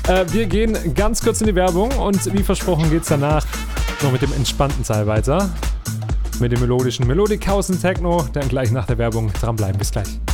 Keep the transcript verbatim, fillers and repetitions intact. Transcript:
Äh, wir gehen ganz kurz in die Werbung und wie versprochen geht's danach noch mit dem entspannten Teil weiter. Mit dem melodischen Melodic House und Techno. Dann gleich nach der Werbung dranbleiben. Bis gleich.